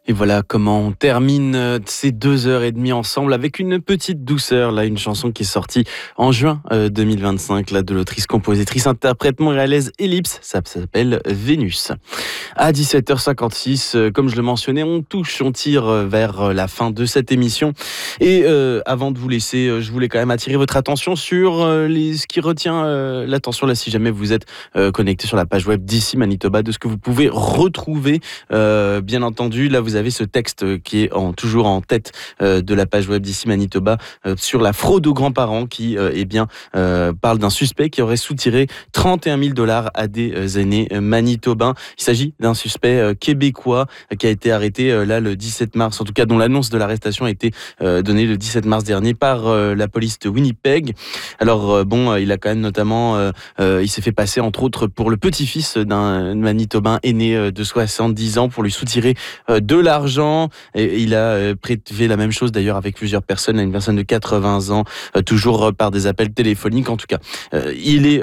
Et voilà comment on termine ces 2 heures et demie ensemble avec une petite douceur, là, une chanson qui est sortie en juin 2025, là, de l'autrice, compositrice, interprète montréalaise Ellipse. Ça s'appelle Vénus. À 17h56, comme je le mentionnais, on tire vers la fin de cette émission. Et avant de vous laisser, je voulais quand même attirer votre attention sur ce qui retient l'attention, là, si jamais vous êtes connecté sur la page web d'ici Manitoba, de ce que vous pouvez retrouver. Bien entendu, là, vous avez ce texte qui est toujours en tête de la page web d'ici Manitoba sur la fraude aux grands-parents qui parle d'un suspect qui aurait soutiré 31 000 $ à des aînés manitobains. Il s'agit d'un suspect québécois qui a été arrêté là le 17 mars, en tout cas dont l'annonce de l'arrestation a été donnée le 17 mars dernier par la police de Winnipeg. Alors il a quand même notamment, il s'est fait passer entre autres pour le petit-fils d'un Manitobain aîné de 70 ans pour lui soutirer de l'argent. Et il a prélevé la même chose d'ailleurs avec plusieurs personnes, une personne de 80 ans, toujours par des appels téléphoniques. En tout cas, il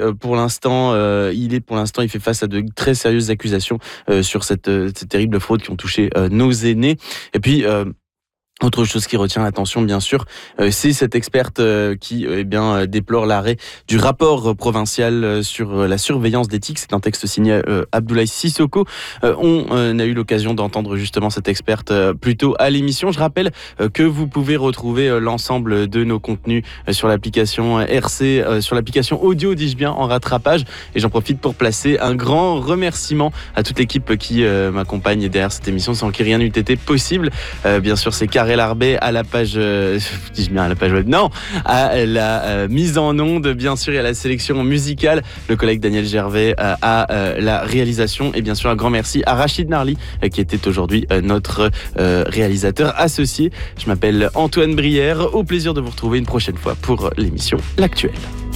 fait face à de très sérieuses accusations sur cette terrible fraude qui ont touché nos aînés. Et puis autre chose qui retient l'attention, bien sûr, c'est cette experte qui déplore l'arrêt du rapport provincial sur la surveillance d'éthique. C'est un texte signé Abdoulaye Sissoko. On a eu l'occasion d'entendre justement cette experte plus tôt à l'émission. Je rappelle que vous pouvez retrouver l'ensemble de nos contenus sur l'application RC, sur l'application audio, dis-je bien, en rattrapage. Et j'en profite pour placer un grand remerciement à toute l'équipe qui m'accompagne derrière cette émission, sans qui rien n'eût été possible. Bien sûr, c'est Karel Arbet à la page, dis-je bien à la page web, non, à la mise en onde, bien sûr, et à la sélection musicale, le collègue Daniel Gervais à la réalisation, et bien sûr un grand merci à Rachid Narli qui était aujourd'hui notre réalisateur associé. Je m'appelle Antoine Brière, au plaisir de vous retrouver une prochaine fois pour l'émission L'Actuel.